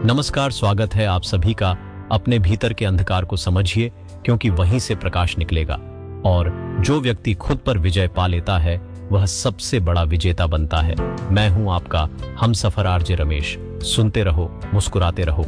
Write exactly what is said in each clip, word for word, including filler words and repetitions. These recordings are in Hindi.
नमस्कार, स्वागत है आप सभी का अपने भीतर के अंधकार को समझिए, क्योंकि वहीं से प्रकाश निकलेगा और जो व्यक्ति खुद पर विजय पा लेता है वह सबसे बड़ा विजेता बनता है। मैं हूं आपका हमसफर आरजे रमेश। सुनते रहो, मुस्कुराते रहो।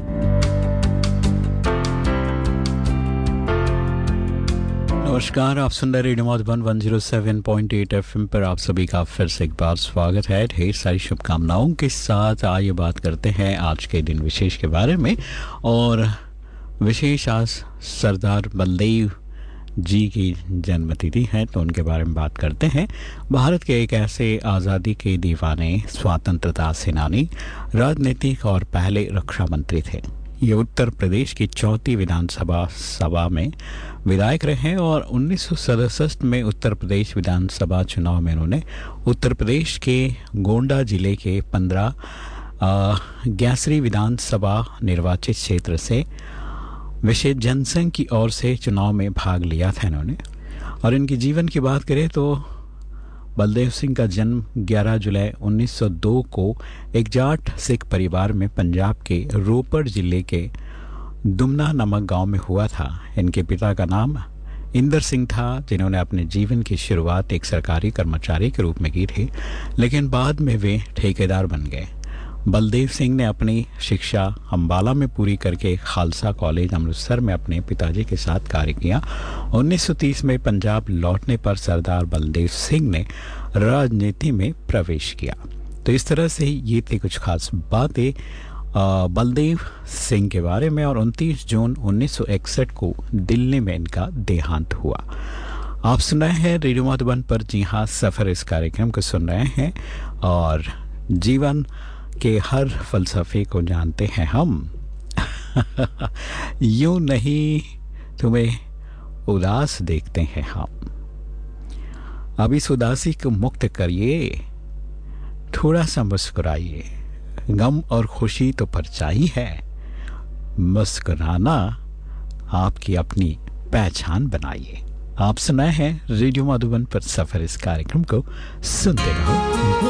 नमस्कार, आप सुन रहे रेडियो मधुबन एक सौ सात पॉइंट आठ एफएम पर आप सभी का फिर से एक बार स्वागत है। ढेर सारी शुभकामनाओं के साथ आइए बात करते हैं आज के दिन विशेष के बारे में। और विशेष आज सरदार बलदेव जी की जन्मतिथि है, तो उनके बारे में बात करते हैं। भारत के एक ऐसे आज़ादी के दीवाने, स्वतंत्रता सेनानी, राजनीतिक और पहले रक्षा मंत्री थे। ये उत्तर प्रदेश की चौथी विधानसभा सभा में विधायक रहे और उन्नीस सौ सड़सठ में उत्तर प्रदेश विधानसभा चुनाव में उन्होंने उत्तर प्रदेश के गोंडा जिले के पंद्रह ग्यासरी विधानसभा निर्वाचित क्षेत्र से विशेष जनसंघ की ओर से चुनाव में भाग लिया था इन्होंने। और इनके जीवन की बात करें तो बलदेव सिंह का जन्म ग्यारह जुलाई उन्नीस सौ दो को एक जाट सिख परिवार में पंजाब के रोपड़ जिले के दुमना नामक गांव में हुआ था। इनके पिता का नाम इंदर सिंह था, जिन्होंने अपने जीवन की शुरुआत एक सरकारी कर्मचारी के रूप में की थी, लेकिन बाद में वे ठेकेदार बन गए। बलदेव सिंह ने अपनी शिक्षा अम्बाला में पूरी करके खालसा कॉलेज अमृतसर में अपने पिताजी के साथ कार्य किया। उन्नीस सौ तीस में पंजाब लौटने पर सरदार बलदेव सिंह ने राजनीति में प्रवेश किया। तो इस तरह से ये थी कुछ खास बातें बलदेव सिंह के बारे में। और उनतीस जून उन्नीस सौ इकसठ को दिल्ली में इनका देहांत हुआ। आप सुन रहे हैं रेडियो मधुबन पर, जी हाँ, सफ़र इस कार्यक्रम को सुन रहे हैं और जीवन के हर फलसफे को जानते हैं हम। यूं नहीं तुम्हें उदास देखते हैं हम, अब इस उदासी को मुक्त करिए, थोड़ा सा मुस्कुराइए, गम और खुशी तो परछाई है, मुस्कुराना आपकी अपनी पहचान बनाइए। आप सुनाए हैं रेडियो मधुबन पर सफर इस कार्यक्रम को सुनते रहो।